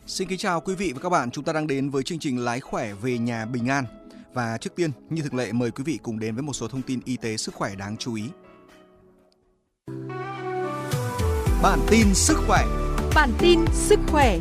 Xin kính chào quý vị và các bạn, chúng ta đang đến với chương trình Lái khỏe về nhà bình an. Và trước tiên, như thường lệ, mời quý vị cùng đến với một số thông tin y tế sức khỏe đáng chú ý. Bản tin sức khỏe. Bản tin sức khỏe.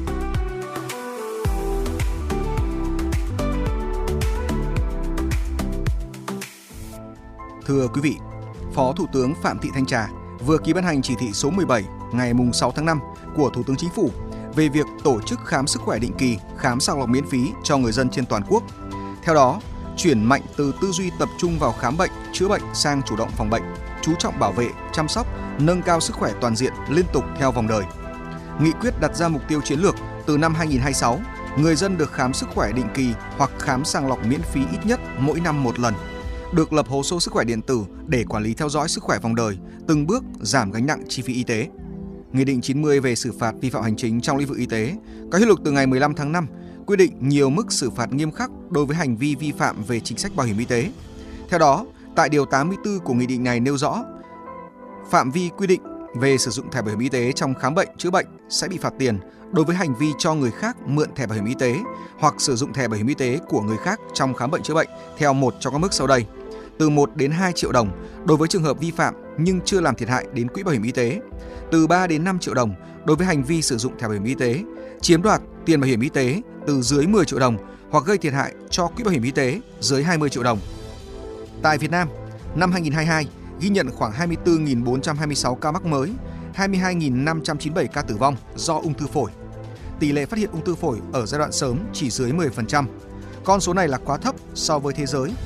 Thưa quý vị, Phó Thủ tướng Phạm Thị Thanh Trà vừa ký ban hành chỉ thị số 17 ngày 6 tháng 5 của Thủ tướng Chính phủ về việc tổ chức khám sức khỏe định kỳ, khám sàng lọc miễn phí cho người dân trên toàn quốc. Theo đó, chuyển mạnh từ tư duy tập trung vào khám bệnh, chữa bệnh sang chủ động phòng bệnh, chú trọng bảo vệ, chăm sóc, nâng cao sức khỏe toàn diện liên tục theo vòng đời. Nghị quyết đặt ra mục tiêu chiến lược từ năm 2026, người dân được khám sức khỏe định kỳ hoặc khám sàng lọc miễn phí ít nhất mỗi năm một lần, được lập hồ sơ sức khỏe điện tử để quản lý theo dõi sức khỏe vòng đời, từng bước giảm gánh nặng chi phí y tế. Nghị định 90 về xử phạt vi phạm hành chính trong lĩnh vực y tế có hiệu lực từ ngày 15 tháng 5, quy định nhiều mức xử phạt nghiêm khắc đối với hành vi vi phạm về chính sách bảo hiểm y tế. Theo đó, tại điều 84 của nghị định này nêu rõ, phạm vi quy định về sử dụng thẻ bảo hiểm y tế trong khám bệnh, chữa bệnh sẽ bị phạt tiền đối với hành vi cho người khác mượn thẻ bảo hiểm y tế hoặc sử dụng thẻ bảo hiểm y tế của người khác trong khám bệnh chữa bệnh theo một trong các mức sau đây: từ 1 đến 2 triệu đồng đối với trường hợp vi phạm nhưng chưa làm thiệt hại đến quỹ bảo hiểm y tế, từ 3 đến 5 triệu đồng đối với hành vi sử dụng thẻ bảo hiểm y tế, chiếm đoạt tiền bảo hiểm y tế từ dưới 10 triệu đồng hoặc gây thiệt hại cho quỹ bảo hiểm y tế dưới 20 triệu đồng. Tại Việt Nam, năm 2022 ghi nhận khoảng 24.426 ca mắc mới, 22.597 ca tử vong do ung thư phổi. Tỷ lệ phát hiện ung thư phổi ở giai đoạn sớm chỉ dưới 10%. Con số này là quá thấp so với thế giới